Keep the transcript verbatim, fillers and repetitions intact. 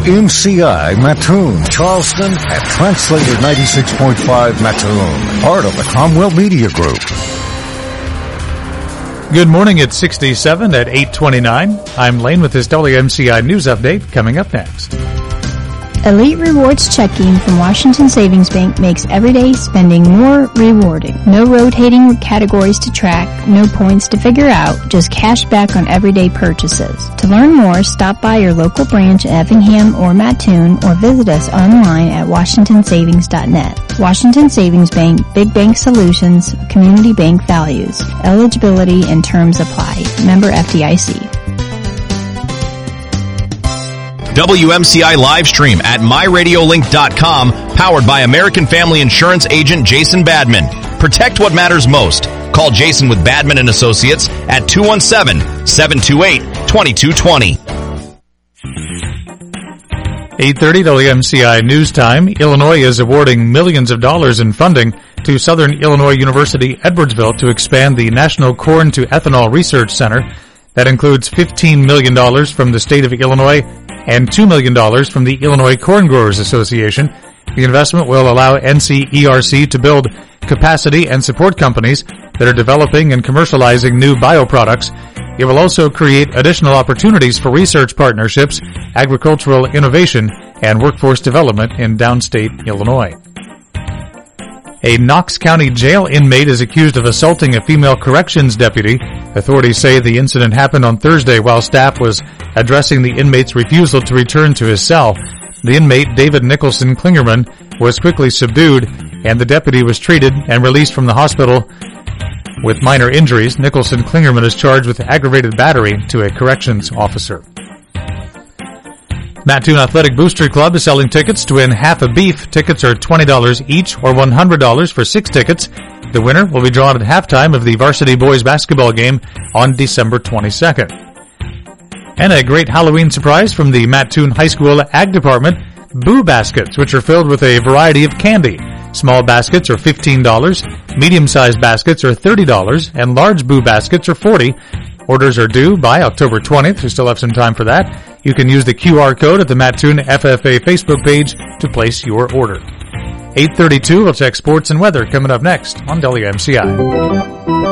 M C I Mattoon, Charleston, and Translator ninety-six point five Mattoon, part of the Cromwell Media Group. Good morning, it's sixty-seven at eight twenty-nine. I'm Lane with this W M C I News Update coming up next. Elite Rewards checking from Washington Savings Bank makes everyday spending more rewarding. No rotating categories to track, no points to figure out, just cash back on everyday purchases. To learn more, stop by your local branch in Effingham or Mattoon or visit us online at washington savings dot net. Washington Savings Bank, Big Bank Solutions, Community Bank Values. Eligibility and terms apply. Member F D I C. W M C I live stream at my radio link dot com, powered by American Family Insurance agent Jason Badman. Protect what matters most. Call Jason with Badman and Associates at two one seven, seven two eight, two two two zero. eight thirty W M C I News Time. Illinois is awarding millions of dollars in funding to Southern Illinois University Edwardsville to expand the National Corn to Ethanol Research Center. That includes fifteen million dollars from the state of Illinois and two million dollars from the Illinois Corn Growers Association. The investment will allow N C E R C to build capacity and support companies that are developing and commercializing new bioproducts. It will also create additional opportunities for research partnerships, agricultural innovation, and workforce development in downstate Illinois. A Knox County jail inmate is accused of assaulting a female corrections deputy. Authorities say the incident happened on Thursday while staff was addressing the inmate's refusal to return to his cell. The inmate, David Nicholson Klingerman, was quickly subdued, and the deputy was treated and released from the hospital with minor injuries. Nicholson Klingerman is charged with aggravated battery to a corrections officer. Mattoon Athletic Booster Club is selling tickets to win half a beef. Tickets are twenty dollars each or one hundred dollars for six tickets. The winner will be drawn at halftime of the varsity boys basketball game on December twenty-second. And a great Halloween surprise from the Mattoon High School Ag Department, Boo Baskets, which are filled with a variety of candy. Small baskets are fifteen dollars, medium-sized baskets are thirty dollars, and large Boo Baskets are forty dollars. Orders are due by October twentieth. We still have some time for that. You can use the Q R code at the Mattoon F F A Facebook page to place your order. eight thirty-two, we'll check sports and weather coming up next on W M C I.